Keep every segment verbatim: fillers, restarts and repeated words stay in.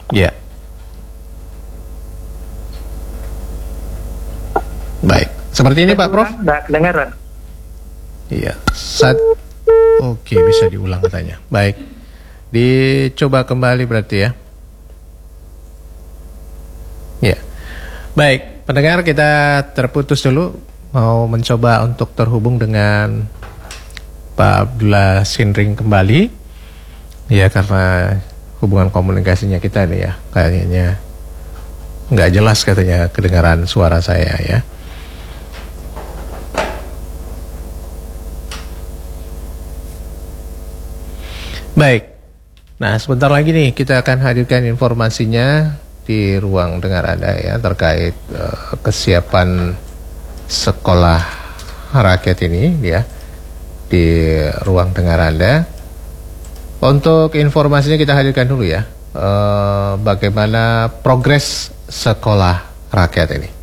Ya. Baik. Seperti ini Pak Prof? Tidak kedengaran. Iya. Saat Oke, bisa diulang katanya. Baik. Dicoba kembali berarti ya. Ya. Baik, pendengar, kita terputus dulu. Mau mencoba untuk terhubung dengan Pak Abdullah Sindring kembali. Ya, karena hubungan komunikasinya kita nih ya, kayaknya nggak jelas katanya kedengaran suara saya ya. Baik, nah sebentar lagi nih kita akan hadirkan informasinya di ruang dengar Anda ya, terkait uh, kesiapan sekolah rakyat ini ya, di ruang dengar Anda. Untuk informasinya kita hadirkan dulu ya, uh, bagaimana progres sekolah rakyat ini.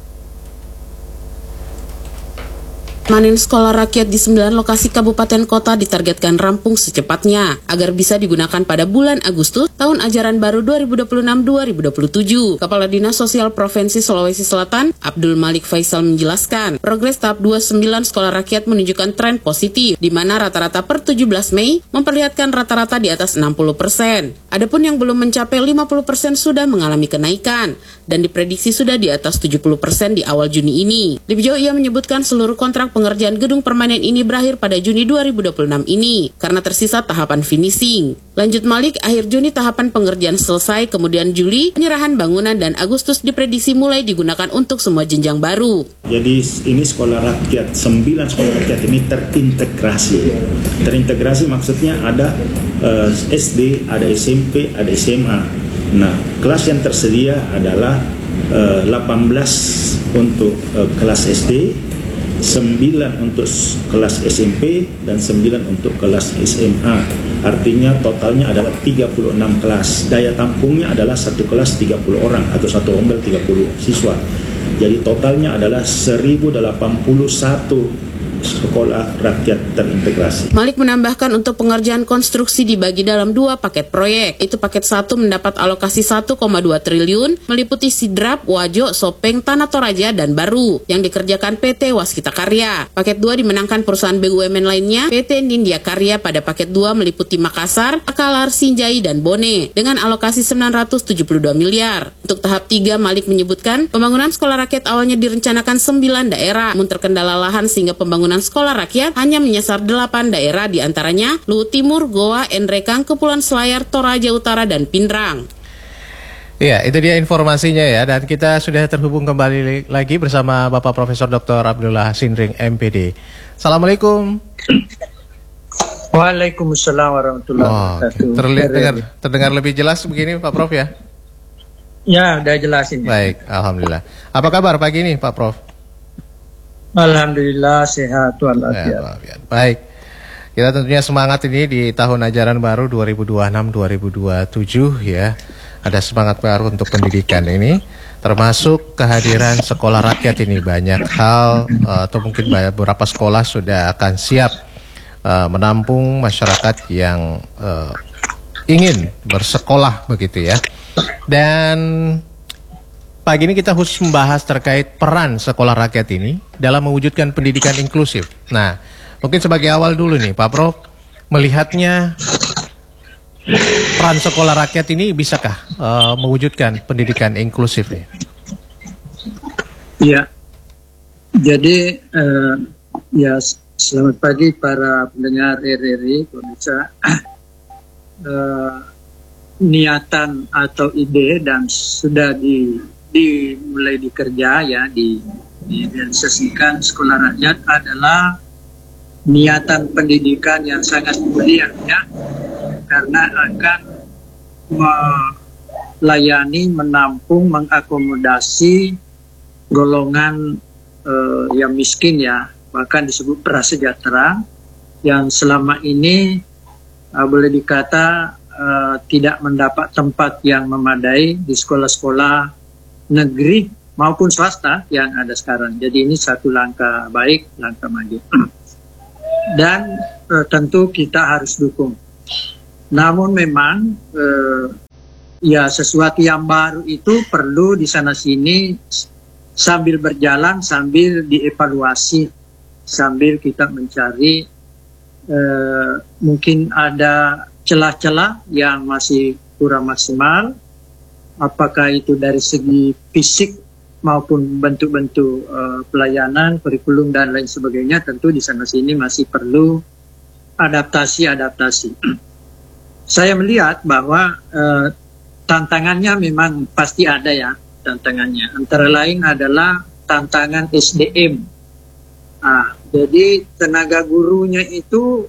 Manen sekolah rakyat di sembilan lokasi kabupaten kota ditargetkan rampung secepatnya agar bisa digunakan pada bulan Agustus tahun ajaran baru dua ribu dua puluh enam dua ribu dua puluh tujuh. Kepala Dinas Sosial Provinsi Sulawesi Selatan, Abdul Malik Faisal menjelaskan, progres tahap dua puluh sembilan sekolah rakyat menunjukkan tren positif, di mana rata-rata per tujuh belas Mei memperlihatkan rata-rata di atas enam puluh persen. Adapun yang belum mencapai lima puluh persen sudah mengalami kenaikan, dan diprediksi sudah di atas tujuh puluh persen di awal Juni ini. Lebih jauh ia menyebutkan seluruh kontrak pengerjaan gedung permanen ini berakhir pada Juni dua ribu dua puluh enam ini, karena tersisa tahapan finishing. Lanjut Malik, akhir Juni tahapan pengerjaan selesai, kemudian Juli penyerahan bangunan, dan Agustus diprediksi mulai digunakan untuk semua jenjang baru. Jadi ini sekolah rakyat, sembilan sekolah rakyat ini terintegrasi. Terintegrasi maksudnya ada uh, S D, ada S M P, ada S M A. Nah, kelas yang tersedia adalah uh, delapan belas untuk uh, kelas S D, sembilan untuk kelas S M P, dan sembilan untuk kelas S M A. Artinya totalnya adalah tiga puluh enam kelas. Daya tampungnya adalah satu kelas tiga puluh orang atau satu rombel tiga puluh siswa. Jadi totalnya adalah seribu delapan puluh satu sekolah rakyat terintegrasi. Malik menambahkan untuk pengerjaan konstruksi dibagi dalam dua paket proyek. Itu paket satu mendapat alokasi satu koma dua triliun, meliputi Sidrap, Wajo, Sopeng, Tanah Toraja, dan Baru, yang dikerjakan P T Waskita Karya. Paket dua dimenangkan perusahaan B U M N lainnya, P T Nindya Karya pada paket dua meliputi Makassar, Akalar, Sinjai, dan Bone, dengan alokasi sembilan ratus tujuh puluh dua miliar. Untuk tahap tiga, Malik menyebutkan, pembangunan sekolah rakyat awalnya direncanakan sembilan daerah, namun terkendala lahan sehingga pembangunan sekolah rakyat hanya menyasar delapan daerah, diantaranya Luhut Timur, Goa, Enrekang, Kepulauan Selayar, Toraja Utara, dan Pindrang. Iya, itu dia informasinya ya, dan kita sudah terhubung kembali lagi bersama Bapak Profesor Doktor Abdullah Sindring, M P D. Assalamualaikum. Waalaikumsalam warahmatullahi wabarakatuh. Oh, terlihat terdengar, terdengar lebih jelas begini Pak Prof ya? Ya, udah jelasin. Baik, alhamdulillah. Apa kabar pagi ini Pak Prof? Alhamdulillah sehat walafiat. Ya, baik. Kita tentunya semangat ini di tahun ajaran baru dua ribu dua puluh enam dua ribu dua puluh tujuh ya. Ada semangat baru untuk pendidikan ini, termasuk kehadiran sekolah rakyat ini. Banyak hal uh, atau mungkin beberapa sekolah sudah akan siap uh, menampung masyarakat yang uh, ingin bersekolah begitu ya. Dan pagi ini kita khusus membahas terkait peran sekolah rakyat ini dalam mewujudkan pendidikan inklusif. Nah, mungkin sebagai awal dulu nih Pak Prof, melihatnya peran sekolah rakyat ini bisakah uh, mewujudkan pendidikan inklusif nih? Ya, jadi uh, ya selamat pagi para pendengar R R I, pemirsa. uh, niatan atau ide dan sudah di dimulai dikerja ya di direalisasikan sekolah rakyat adalah niatan pendidikan yang sangat mulia ya, karena akan melayani, menampung, mengakomodasi golongan eh, yang miskin ya, bahkan disebut prasejahtera, yang selama ini eh, boleh dikata Uh, tidak mendapat tempat yang memadai di sekolah-sekolah negeri maupun swasta yang ada sekarang. Jadi ini satu langkah baik, langkah maju. Dan uh, tentu kita harus dukung. Namun memang uh, ya sesuatu yang baru itu perlu di sana sini sambil berjalan, sambil dievaluasi, sambil kita mencari eh, mungkin ada celah-celah yang masih kurang maksimal, apakah itu dari segi fisik maupun bentuk-bentuk uh, pelayanan, kurikulum dan lain sebagainya. Tentu di sana sini masih perlu adaptasi-adaptasi. Saya melihat bahwa uh, tantangannya memang pasti ada ya, tantangannya. Antara lain adalah tantangan S D M. Nah, jadi tenaga gurunya itu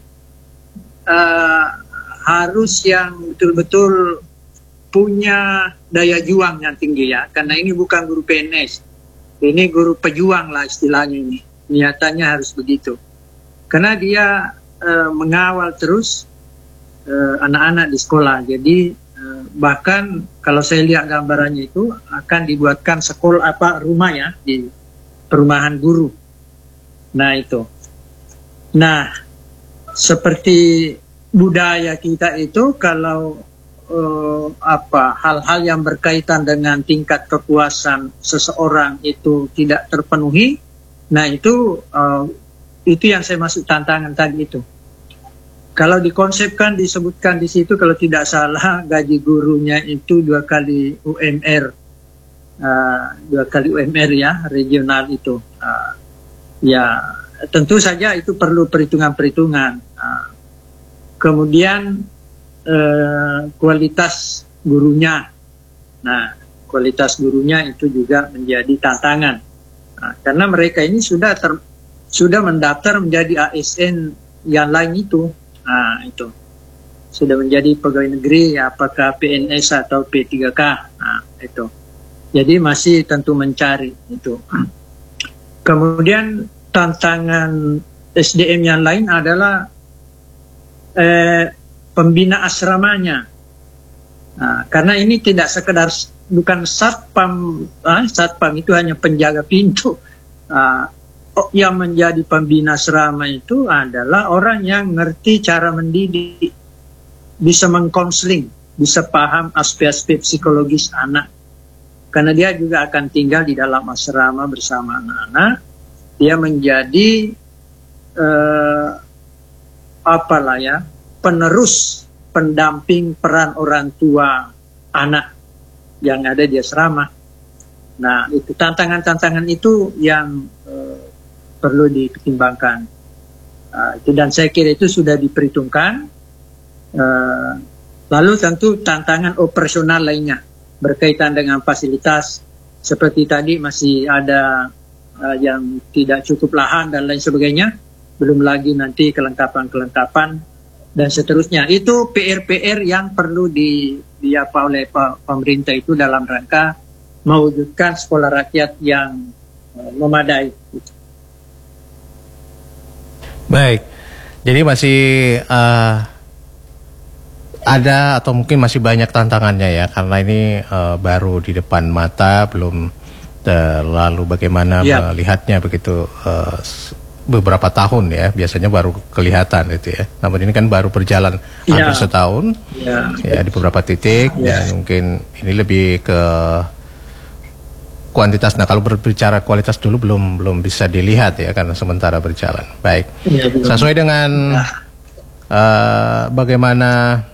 uh, harus yang betul-betul punya daya juang yang tinggi ya, karena ini bukan guru P N S, ini guru pejuang lah istilahnya ini, niatannya harus begitu, karena dia e, mengawal terus anak-anak di sekolah. Jadi e, bahkan kalau saya lihat gambarannya itu akan dibuatkan sekolah apa rumah ya di perumahan guru. Nah itu, nah seperti budaya kita itu kalau Uh, apa hal-hal yang berkaitan dengan tingkat kepuasan seseorang itu tidak terpenuhi, nah itu uh, itu yang saya maksud tantangan tadi itu. Kalau dikonsepkan disebutkan di situ kalau tidak salah gaji gurunya itu dua kali U M R, uh, dua kali U M R ya regional itu, uh, ya tentu saja itu perlu perhitungan-perhitungan. Uh, kemudian Uh, kualitas gurunya, nah kualitas gurunya itu juga menjadi tantangan, nah, karena mereka ini sudah ter, sudah mendaftar menjadi A S N yang lain itu, nah itu sudah menjadi pegawai negeri apakah P N S atau P tiga K, nah itu jadi masih tentu mencari itu. Kemudian tantangan S D M yang lain adalah eh, pembina asramanya. Nah, karena ini tidak sekedar bukan satpam, ah, satpam itu hanya penjaga pintu. Ah, oh, yang menjadi pembina asrama itu adalah orang yang ngerti cara mendidik, bisa mengkonseling, bisa paham aspek-aspek psikologis anak. Karena dia juga akan tinggal di dalam asrama bersama anak-anak. Dia menjadi eh, apalah ya, penerus pendamping peran orang tua anak yang ada di asrama. Nah, itu tantangan-tantangan itu yang uh, perlu dipertimbangkan. Uh, itu dan saya kira itu sudah diperhitungkan. Uh, lalu tentu tantangan operasional lainnya berkaitan dengan fasilitas seperti tadi masih ada uh, yang tidak cukup lahan dan lain sebagainya. Belum lagi nanti kelengkapan-kelengkapan dan seterusnya. Itu P R-P R yang perlu di, di apa oleh pemerintah itu dalam rangka mewujudkan sekolah rakyat yang uh, memadai. Baik, jadi masih uh, ada atau mungkin masih banyak tantangannya ya, karena ini uh, baru di depan mata, belum terlalu bagaimana ya. Melihatnya begitu uh, beberapa tahun ya, biasanya baru kelihatan itu ya. Namun ini kan baru berjalan ya. hampir setahun ya. ya di beberapa titik ya. Dan mungkin ini lebih ke kuantitas. Nah kalau berbicara kualitas dulu belum belum bisa dilihat ya karena sementara berjalan. Baik, ya, sesuai dengan ya. uh, bagaimana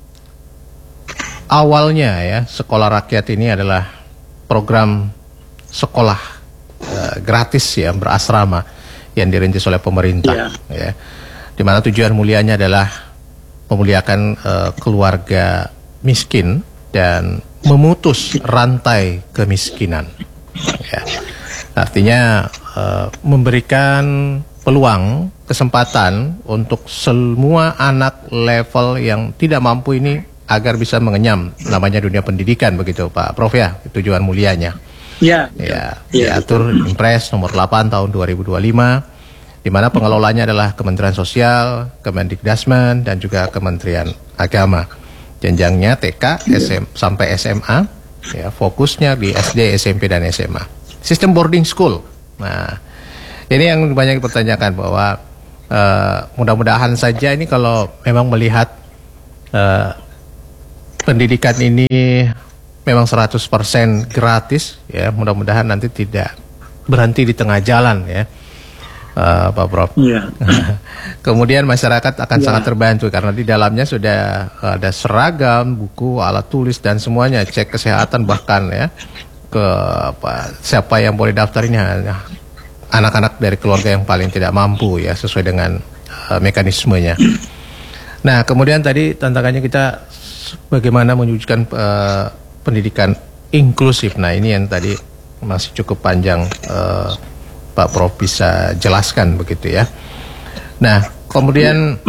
awalnya ya sekolah rakyat ini adalah program sekolah uh, gratis ya berasrama yang dirintis oleh pemerintah, yeah. ya, dimana tujuan mulianya adalah memuliakan uh, keluarga miskin dan memutus rantai kemiskinan. Ya. Artinya uh, memberikan peluang, kesempatan untuk semua anak level yang tidak mampu ini agar bisa mengenyam namanya dunia pendidikan, begitu Pak Prof ya, tujuan mulianya. Ya, ya, ya, diatur Impres nomor delapan tahun dua ribu dua puluh lima, di mana pengelolanya adalah Kementerian Sosial, Kemendikbudristek dan juga Kementerian Agama. Jenjangnya T K S M, sampai S M A, ya, fokusnya di S D, S M P dan S M A. Sistem boarding school. Nah, ini yang banyak dipertanyakan bahwa uh, mudah-mudahan saja ini kalau memang melihat uh, pendidikan ini memang seratus persen gratis ya, mudah-mudahan nanti tidak berhenti di tengah jalan ya, uh, Pak Prof. Iya. Kemudian masyarakat akan Ya. sangat terbantu karena di dalamnya sudah ada seragam, buku, alat tulis dan semuanya, cek kesehatan bahkan ya ke apa, siapa yang boleh daftar ini hanya anak-anak dari keluarga yang paling tidak mampu ya, sesuai dengan uh, mekanismenya. Nah, kemudian tadi tantangannya kita bagaimana mewujudkan uh, pendidikan inklusif. Nah, ini yang tadi masih cukup panjang, uh, Pak Prof bisa jelaskan begitu ya. Nah, kemudian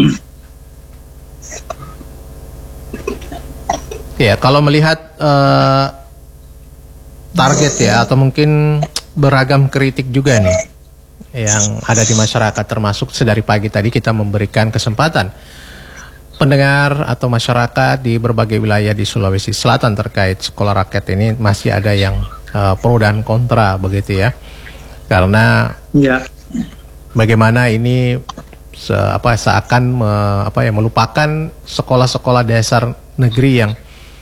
ya kalau melihat uh, target ya, atau mungkin beragam kritik juga nih yang ada di masyarakat, termasuk sedari pagi tadi kita memberikan kesempatan pendengar atau masyarakat di berbagai wilayah di Sulawesi Selatan terkait sekolah rakyat ini masih ada yang uh, pro dan kontra begitu ya, karena Ya. bagaimana ini se apa seakan me, apa ya melupakan sekolah-sekolah dasar negeri yang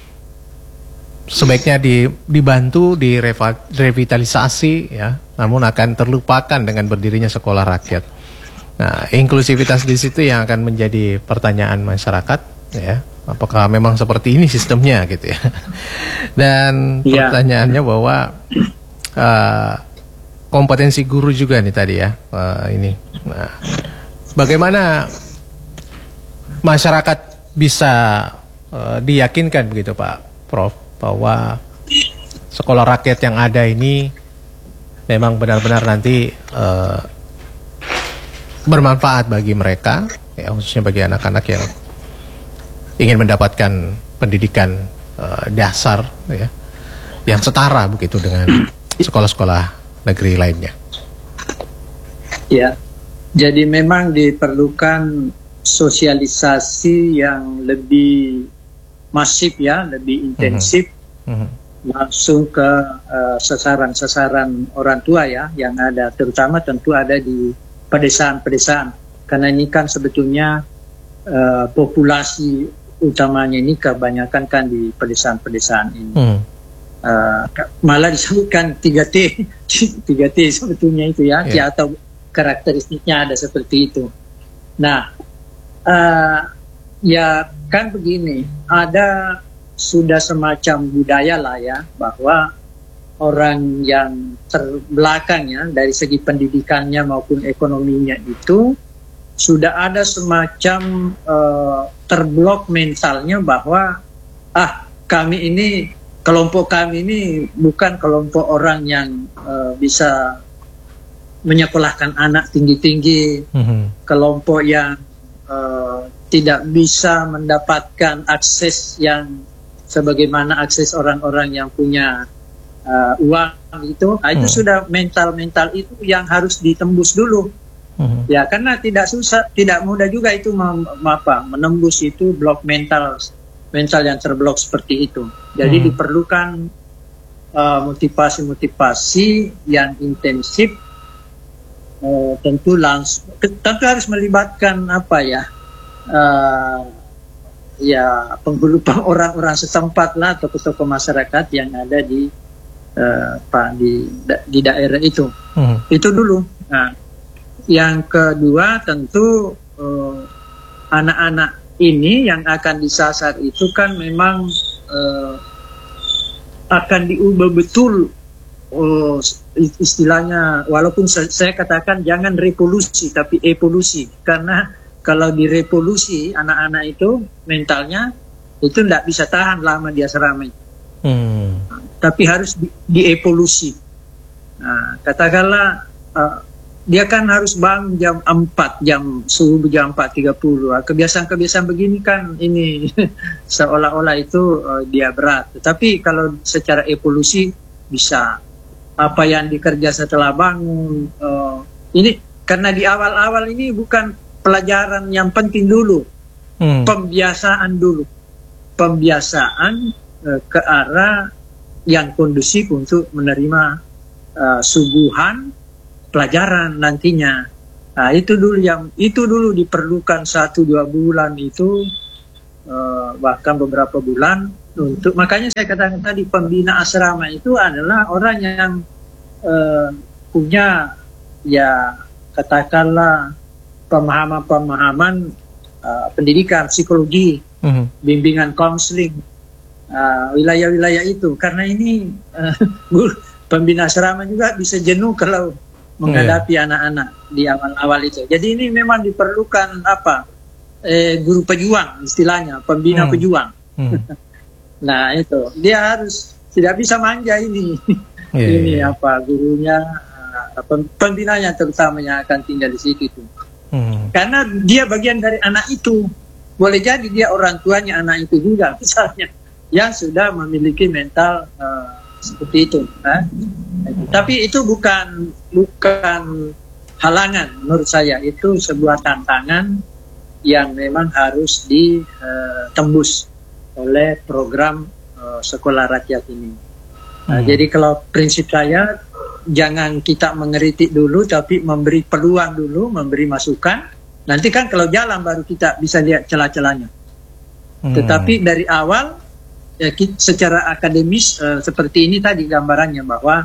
sebaiknya di, dibantu, direvitalisasi ya, namun akan terlupakan dengan berdirinya sekolah rakyat. Nah, inklusivitas di situ yang akan menjadi pertanyaan masyarakat ya, apakah memang seperti ini sistemnya gitu ya. Dan Ya. pertanyaannya bahwa uh, kompetensi guru juga nih tadi ya, uh, ini. Nah, bagaimana masyarakat bisa uh, diyakinkan begitu Pak Prof bahwa sekolah rakyat yang ada ini memang benar-benar nanti uh, bermanfaat bagi mereka, ya, khususnya bagi anak-anak yang ingin mendapatkan pendidikan uh, dasar ya, yang setara begitu dengan sekolah-sekolah negeri lainnya. Ya, jadi memang diperlukan sosialisasi yang lebih masif ya, lebih intensif, Mhm. langsung ke uh, sasaran-sasaran orang tua ya, yang ada, terutama tentu ada di pedesaan-pedesaan, karena ini kan sebetulnya uh, populasi utamanya ini kebanyakan kan di pedesaan-pedesaan ini. Mhm. Uh, malah disebutkan tiga T tiga T sebetulnya itu ya, Yeah. atau karakteristiknya ada seperti itu. Nah, uh, ya kan begini, ada sudah semacam budaya lah ya, bahwa orang yang terbelakang ya dari segi pendidikannya maupun ekonominya itu sudah ada semacam uh, terblok mentalnya bahwa ah kami ini, kelompok kami ini bukan kelompok orang yang uh, bisa menyekolahkan anak tinggi-tinggi, Mhm. kelompok yang uh, tidak bisa mendapatkan akses yang sebagaimana akses orang-orang yang punya uh, uang itu. Nah, itu Hmm. sudah mental-mental itu yang harus ditembus dulu. Mhm. Ya, karena tidak susah, tidak mudah juga itu mem, apa, menembus itu blok mental mental yang terblok seperti itu. Jadi Hmm. diperlukan uh, motivasi-motivasi yang intensif, uh, tentu langsung, tentu harus melibatkan apa ya, uh, ya penghulu orang-orang setempat lah, atau tokoh masyarakat yang ada di uh, apa, di da- di daerah itu. Mhm. Itu dulu. Nah, yang kedua tentu uh, anak-anak ini yang akan disasar itu kan memang uh, akan diubah betul, uh, istilahnya, walaupun saya, saya katakan jangan revolusi tapi evolusi, karena kalau direvolusi anak-anak itu mentalnya itu tidak bisa tahan lama di asrama itu. Hmm. Tapi harus di, dievolusi. Nah, katakanlah uh, dia kan harus bangun jam empat, jam subuh jam empat tiga puluh. Kebiasaan-kebiasaan begini kan ini seolah-olah itu uh, dia berat. Tetapi kalau secara evolusi bisa, apa yang dikerja setelah bangun, uh, ini karena di awal-awal ini bukan pelajaran yang penting dulu, Hmm. pembiasaan dulu, pembiasaan uh, ke arah yang kondusif untuk menerima uh, suguhan pelajaran nantinya. Nah, itu dulu yang itu dulu diperlukan satu dua bulan itu, uh, bahkan beberapa bulan untuk makanya saya katakan tadi pembina asrama itu adalah orang yang uh, punya ya katakanlah pemahaman-pemahaman uh, pendidikan, psikologi, mm-hmm. bimbingan konseling, uh, wilayah-wilayah itu. Karena ini uh, pembina asrama juga bisa jenuh kalau menghadapi yeah. anak-anak di awal-awal itu. Jadi ini memang diperlukan apa? Eh, guru pejuang istilahnya, pembina mm. pejuang. Mm. Nah itu dia harus tidak bisa manja ini. Yeah, ini yeah. apa gurunya, uh, pembinanya terutama yang akan tinggal di situ itu. Hmm. Karena dia bagian dari anak itu. Boleh jadi dia orang tuanya anak itu juga misalnya, yang sudah memiliki mental uh, seperti itu. Nah, tapi itu bukan bukan halangan menurut saya. Itu sebuah tantangan yang memang harus ditembus uh, oleh program uh, sekolah rakyat ini. Nah, hmm. Jadi kalau prinsip saya, jangan kita mengeritik dulu, tapi memberi peluang dulu, memberi masukan. Nanti kan kalau jalan baru kita bisa lihat celah-celahnya. Hmm. Tetapi dari awal, ya, kita, secara akademis uh, seperti ini tadi gambarannya bahwa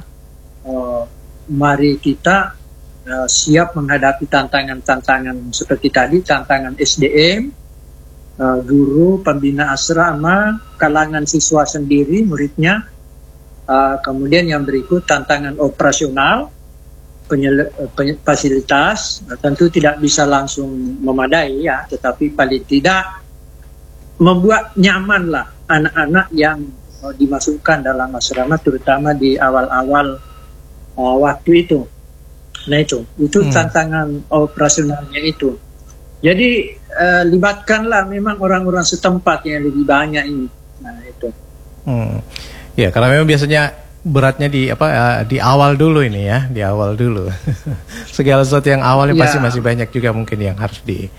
uh, mari kita uh, siap menghadapi tantangan-tantangan seperti tadi, tantangan S D M, uh, guru, pembina asrama, kalangan siswa sendiri, muridnya. Uh, kemudian yang berikut tantangan operasional, penyel- penye- fasilitas, uh, tentu tidak bisa langsung memadai ya, tetapi paling tidak membuat nyamanlah anak-anak yang uh, dimasukkan dalam asrama, terutama di awal-awal uh, waktu itu. Nah itu, itu hmm. tantangan operasionalnya itu. Jadi uh, libatkanlah memang orang-orang setempat yang lebih banyak ini. Nah itu. Hmm. Ya, karena memang biasanya beratnya di apa uh, di awal dulu ini ya, di awal dulu. Segala sesuatu yang awalnya ya. Pasti masih banyak juga mungkin yang harus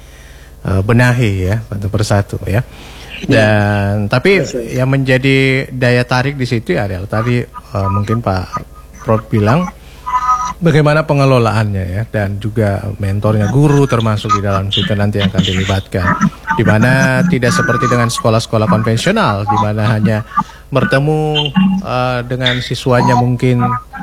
dibenahi uh, ya, satu persatu ya. Dan ya. Tapi ya, yang menjadi daya tarik di situ adalah tadi uh, mungkin Pak Prof bilang bagaimana pengelolaannya ya, dan juga mentornya guru termasuk di dalam situ nanti yang akan dilibatkan. Di mana tidak seperti dengan sekolah-sekolah konvensional, di mana hanya bertemu uh, dengan siswanya mungkin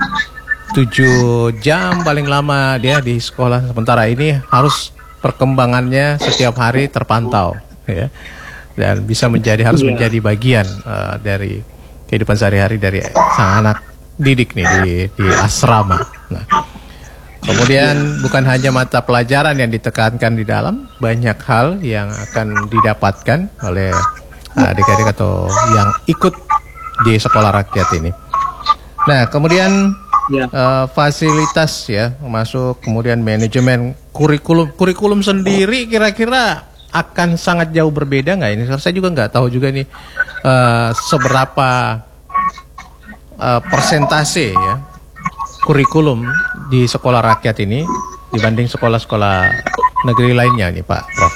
tujuh jam paling lama dia di sekolah. Sementara ini harus perkembangannya setiap hari terpantau ya, dan bisa menjadi harus yeah. menjadi bagian uh, dari kehidupan sehari-hari dari sang anak didik nih di, di asrama. Nah, kemudian bukan hanya mata pelajaran yang ditekankan di dalam, banyak hal yang akan didapatkan oleh adik-adik atau yang ikut di sekolah rakyat ini. Nah, kemudian ya. uh, fasilitas ya masuk, kemudian manajemen kurikulum kurikulum sendiri kira-kira akan sangat jauh berbeda nggak ini? Saya juga nggak tahu juga nih uh, seberapa uh, persentase ya kurikulum di sekolah rakyat ini dibanding sekolah-sekolah negeri lainnya nih Pak Prof.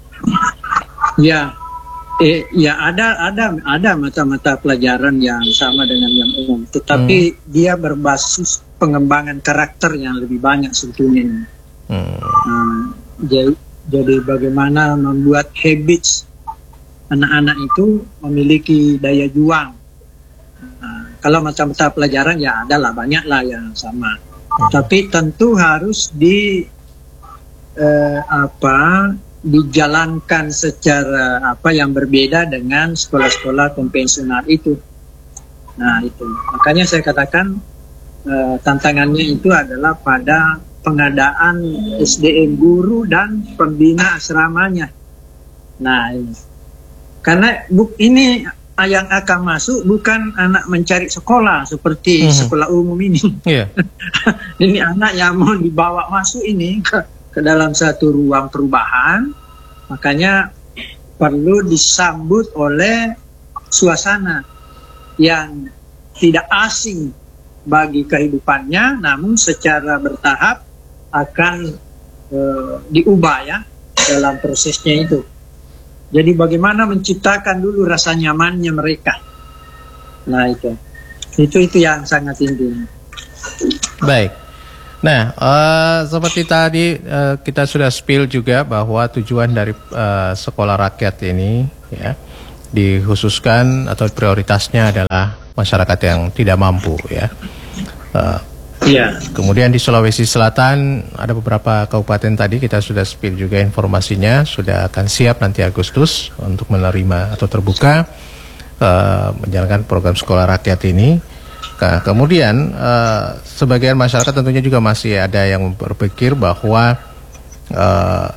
Ya. Eh, ya ada ada ada mata-mata pelajaran yang sama dengan yang umum, tetapi hmm. dia berbasis pengembangan karakter yang lebih banyak sebetulnya. Hmm. Nah, jadi, jadi bagaimana membuat habits anak-anak itu memiliki daya juang. Nah, kalau mata-mata pelajaran ya adalah banyak lah yang sama, hmm. tapi tentu harus di eh, apa dijalankan secara apa yang berbeda dengan sekolah-sekolah konvensional itu. Nah itu makanya saya katakan uh, tantangannya itu adalah pada pengadaan S D M guru dan pembina asramanya. Nah ini karena buk ini yang akan masuk bukan anak mencari sekolah seperti mm-hmm. sekolah umum ini. Yeah. Ini anak yang mau dibawa masuk ini ke ke dalam satu ruang perubahan, makanya perlu disambut oleh suasana yang tidak asing bagi kehidupannya, namun secara bertahap akan e, diubah ya dalam prosesnya itu. Jadi bagaimana menciptakan dulu rasa nyamannya mereka. Nah itu, itu itu yang sangat inti. Baik. Nah, uh, seperti tadi uh, kita sudah spill juga bahwa tujuan dari uh, sekolah rakyat ini ya dikhususkan atau prioritasnya adalah masyarakat yang tidak mampu ya. Uh, Iya. Kemudian di Sulawesi Selatan ada beberapa kabupaten tadi kita sudah spill juga informasinya, sudah akan siap nanti Agustus untuk menerima atau terbuka uh, menjalankan program sekolah rakyat ini. Nah, kemudian uh, sebagian masyarakat tentunya juga masih ada yang berpikir bahwa uh,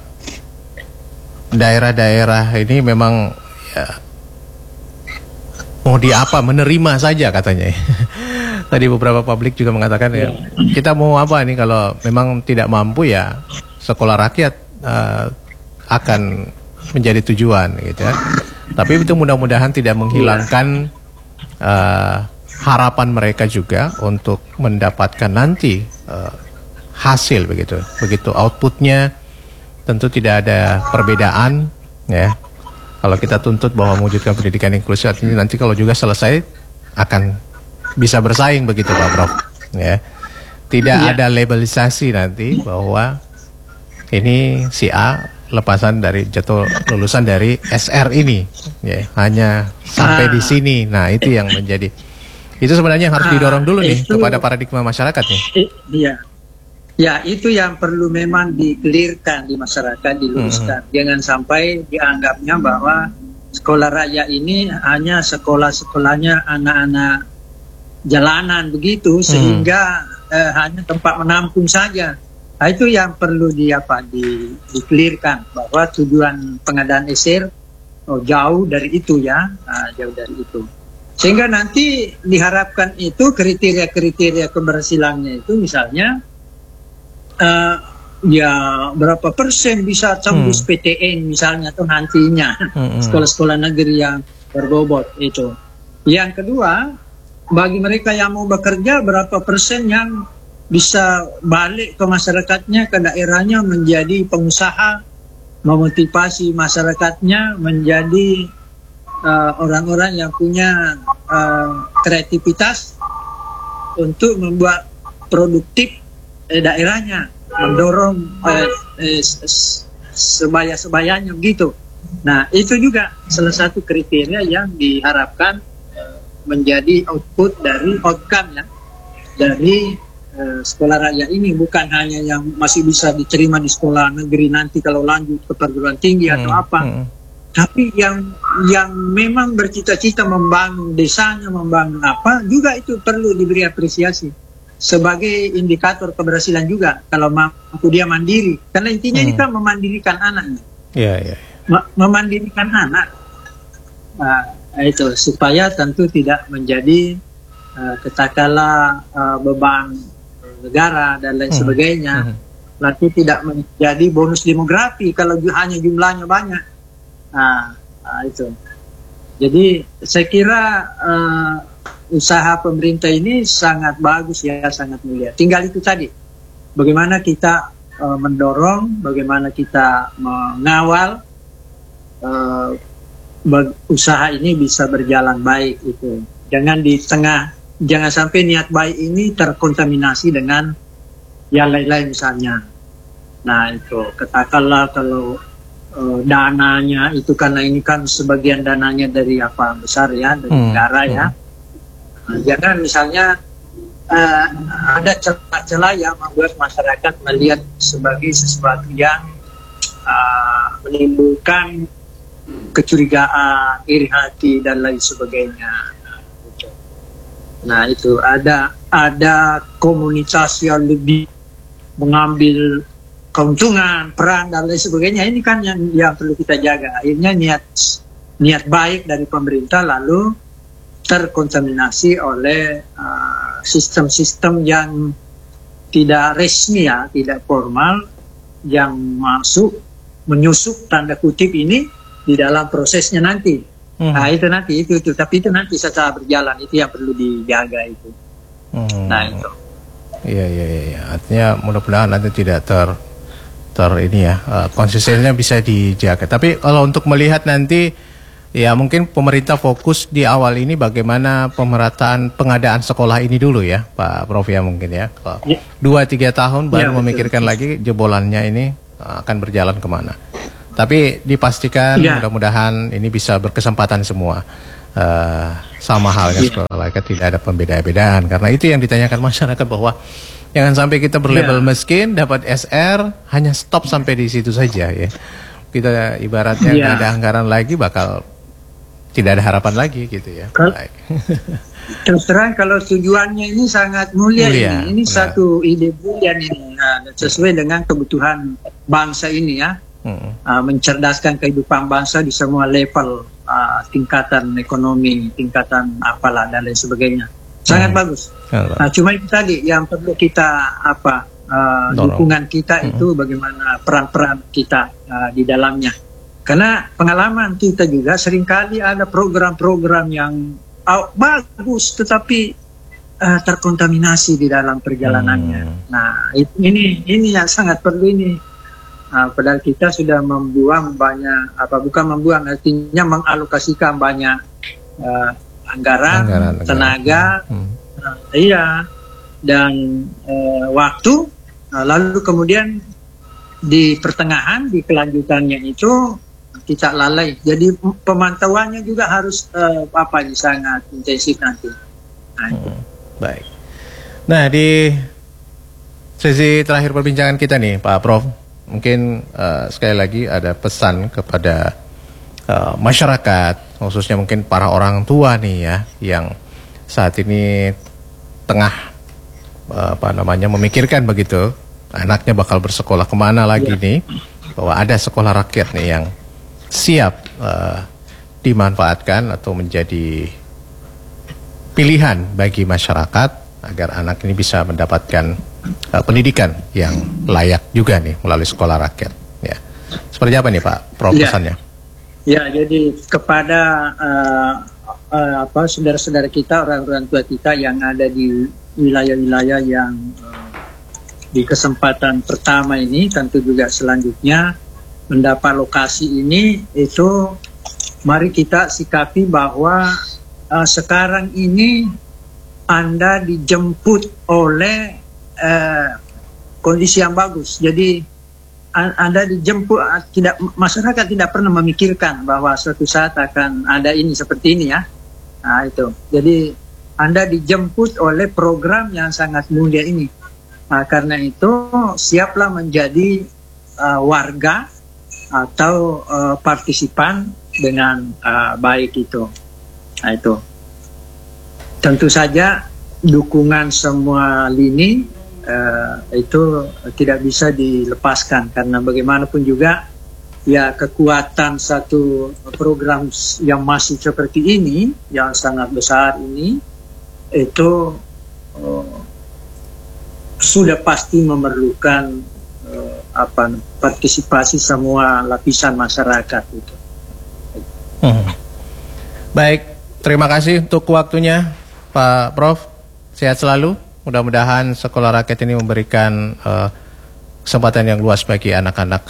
daerah-daerah ini memang ya, mau di apa, menerima saja katanya. Tadi beberapa publik juga mengatakan ya, kita mau apa nih kalau memang tidak mampu ya sekolah rakyat uh, akan menjadi tujuan gitu ya. Tapi itu mudah-mudahan tidak menghilangkan uh, harapan mereka juga untuk mendapatkan nanti uh, hasil begitu. Begitu outputnya tentu tidak ada perbedaan ya. Kalau kita tuntut bahwa mewujudkan pendidikan inklusif ini nanti kalau juga selesai akan bisa bersaing begitu Pak Prof ya. Tidak ya. Ada labelisasi nanti bahwa ini si A lepasan dari jatuh lulusan dari S R ini ya, hanya sampai ah. di sini. Nah, itu yang menjadi itu sebenarnya yang harus didorong dulu ah, nih itu, kepada paradigma masyarakat nih. Iya. Ya, itu yang perlu memang dikelirkan di masyarakat, diluruskan. Hmm. Jangan sampai dianggapnya bahwa sekolah rakyat ini hanya sekolah-sekolahnya anak-anak jalanan begitu, sehingga hmm. eh, hanya tempat menampung saja. Nah, itu yang perlu di apa di dikelirkan bahwa tujuan pengadaan S R oh, jauh dari itu ya, nah, jauh dari itu. Sehingga nanti diharapkan itu kriteria-kriteria keberhasilannya itu misalnya uh, ya berapa persen bisa tembus hmm. P T N misalnya tuh nantinya hmm. sekolah-sekolah negeri yang berbobot itu. Yang kedua, bagi mereka yang mau bekerja berapa persen yang bisa balik ke masyarakatnya, ke daerahnya menjadi pengusaha, memotivasi masyarakatnya menjadi orang-orang uh, yang punya uh, kreativitas untuk membuat produktif eh, daerahnya, mendorong eh, eh, sebaya-sebayanya begitu. Nah, itu juga salah satu kriteria yang diharapkan menjadi output dari outcome ya dari uh, sekolah rakyat ini, bukan hanya yang masih bisa diterima di sekolah negeri nanti kalau lanjut ke perguruan tinggi hmm, atau apa, hmm. tapi yang yang memang bercita-cita membangun desanya, membangun apa juga itu perlu diberi apresiasi sebagai indikator keberhasilan juga kalau mampu dia mandiri, karena intinya hmm. ini kan memandirikan anaknya, yeah, yeah, yeah. Ma- memandirikan anak. Nah, itu supaya tentu tidak menjadi uh, katakanlah uh, beban negara dan lain hmm. sebagainya, hmm. nanti tidak menjadi bonus demografi kalau hanya jumlahnya banyak. Nah, nah itu. Jadi saya kira uh, usaha pemerintah ini sangat bagus ya, sangat mulia. Tinggal itu tadi, bagaimana kita uh, mendorong, bagaimana kita mengawal uh, usaha ini bisa berjalan baik itu. Jangan di tengah, jangan sampai niat baik ini terkontaminasi dengan yang lain-lain misalnya. Nah itu, katakanlah kalau uh, dananya itu, karena ini kan sebagian dananya dari apa besar ya, dari hmm. negara ya. Nah, jangan misalnya uh, ada celah-celah yang membuat masyarakat melihat sebagai sesuatu yang uh, menimbulkan kecurigaan, iri hati dan lain sebagainya. Nah itu ada ada komunitas yang lebih mengambil keuntungan, peran dan lain sebagainya. Ini kan yang yang perlu kita jaga. Akhirnya niat niat baik dari pemerintah lalu terkontaminasi oleh uh, sistem-sistem yang tidak resmi ya, tidak formal, yang masuk menyusup tanda kutip ini di dalam prosesnya nanti. Hmm. Nah itu nanti itu itu tapi itu nanti secara berjalan, itu yang perlu dijaga itu. Hmm. Nah itu. Iya iya iya. Artinya mudah-mudahan nanti tidak ter ter ini ya, uh, konsistensinya bisa dijaga. Tapi kalau untuk melihat nanti ya mungkin pemerintah fokus di awal ini bagaimana pemerataan pengadaan sekolah ini dulu ya Pak Prof ya mungkin ya. Dua tiga tahun baru ya, memikirkan betul. Lagi jebolannya ini uh, akan berjalan kemana. Tapi dipastikan Ya. mudah-mudahan ini bisa berkesempatan semua. Uh, sama halnya Ya. sekolah layak tidak ada pembeda-bedaan. Karena itu yang ditanyakan masyarakat bahwa jangan sampai kita berlabel Ya. miskin, dapat S R, hanya stop sampai di situ saja ya. Kita ibaratnya Ya. nggak ada anggaran lagi, bakal tidak ada harapan lagi gitu ya. Kal- Baik. Terus terang kalau tujuannya ini sangat mulia, Mulia, ini, ini benar. satu ide brilian ini, nah, sesuai dengan kebutuhan bangsa ini ya, Hmm. uh, mencerdaskan kehidupan bangsa di semua level, uh, tingkatan ekonomi, tingkatan apalah dan lain sebagainya, sangat Hmm. bagus. Ya, Nah, cuma itu tadi yang perlu kita apa uh, Dorong. dukungan kita itu bagaimana peran-peran kita uh, di dalamnya. Karena pengalaman kita juga seringkali ada program-program yang uh, bagus tetapi uh, terkontaminasi di dalam perjalanannya. Hmm. Nah, it- ini ini yang sangat perlu ini. Uh, padahal kita sudah membuang banyak apa bukan membuang artinya mengalokasikan banyak uh, anggaran, Anggaran, anggaran. tenaga, Hmm. Nah, iya, dan eh, waktu, nah, lalu kemudian di pertengahan, di kelanjutannya itu kita lalai. Jadi m- pemantauannya juga harus eh, apa ini sangat intensif nanti. Nah, itu. Baik. Nah, di sesi terakhir perbincangan kita nih, Pak Prof, mungkin eh, sekali lagi ada pesan kepada eh, masyarakat, khususnya mungkin para orang tua nih ya, yang saat ini tengah eh, apa namanya memikirkan begitu, anaknya bakal bersekolah kemana lagi nih, bahwa ada sekolah rakyat nih yang siap eh, dimanfaatkan atau menjadi pilihan bagi masyarakat agar anak ini bisa mendapatkan uh, pendidikan yang layak juga nih melalui sekolah rakyat. Ya, seperti apa nih Pak Prof Ya. pesannya? Ya, jadi kepada eh, eh, apa saudara-saudara kita, orang-orang tua kita yang ada di wilayah-wilayah yang eh, di kesempatan pertama ini, tentu juga selanjutnya mendapat lokasi ini, itu mari kita sikapi bahwa uh, sekarang ini Anda dijemput oleh uh, kondisi yang bagus. Jadi a- Anda dijemput, uh, tidak masyarakat tidak pernah memikirkan bahwa suatu saat akan ada ini seperti ini ya. Nah, itu. Jadi Anda dijemput oleh program yang sangat mulia ini. Nah, karena itu siaplah menjadi uh, warga atau uh, partisipan dengan uh, baik itu. Nah, itu. Tentu saja dukungan semua lini uh, itu tidak bisa dilepaskan karena bagaimanapun juga ya kekuatan satu program yang masih seperti ini yang sangat besar ini itu uh, sudah pasti memerlukan uh, apa partisipasi semua lapisan masyarakat itu. Hmm. Baik, terima kasih untuk waktunya Pak Prof. Sehat selalu. Mudah-mudahan sekolah rakyat ini memberikan uh, kesempatan yang luas bagi anak-anak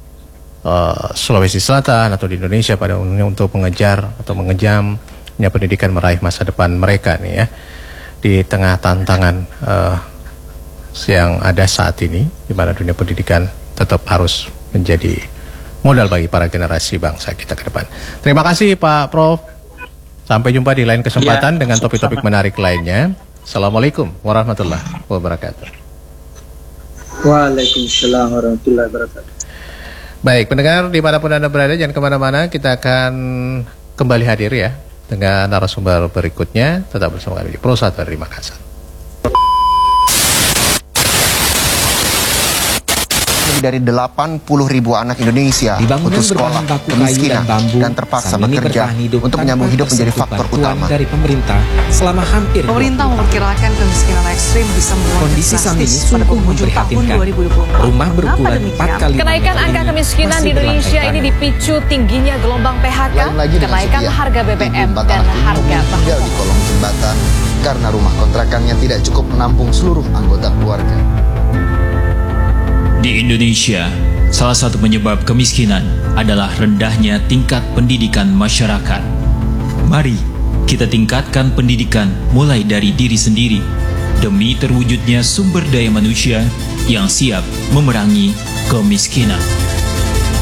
uh, Sulawesi Selatan atau di Indonesia pada umumnya untuk mengejar atau mengenyamnya pendidikan meraih masa depan mereka nih ya di tengah tantangan uh, yang ada saat ini, di mana dunia pendidikan tetap harus menjadi modal bagi para generasi bangsa kita ke depan. Terima kasih Pak Prof. Sampai jumpa di lain kesempatan Ya, dengan topik-topik menarik lainnya. Assalamualaikum warahmatullahi wabarakatuh. Waalaikumsalam warahmatullahi wabarakatuh. Baik, pendengar dimanapun Anda berada, jangan kemana-mana. Kita akan kembali hadir ya dengan narasumber berikutnya. Tetap bersama kami di Pro satu dari Makassar. Lebih dari delapan puluh ribu anak Indonesia Dibangunan putus sekolah, berbahan baku kayu kemiskinan, dan bambu, dan terpaksa Samini bekerja bertahan hidup untuk tanpa menyambung hidup menjadi tersentuh faktor bantuan utama. dari pemerintah selama hampir Pemerintah dua puluh tahun. memperkirakan kemiskinan ekstrim bisa menurun Kondisi Samini drastis pada sungguh penghujung tahun memprihatinkan. dua ribu dua puluh empat. Rumah berukuran Mengapa empat demikian? kali Kenaikan lima angka meter kemiskinan masih di Indonesia berlanjut. ini dipicu tingginya gelombang P H K, Lain lagi dengan kenaikan Setia, harga B B ibu M empat dan anak ini harga memilih bahan tinggal di kolong jembatan karena rumah kontrakannya tidak cukup menampung seluruh anggota keluarga. Di Indonesia, salah satu penyebab kemiskinan adalah rendahnya tingkat pendidikan masyarakat. Mari kita tingkatkan pendidikan mulai dari diri sendiri demi terwujudnya sumber daya manusia yang siap memerangi kemiskinan.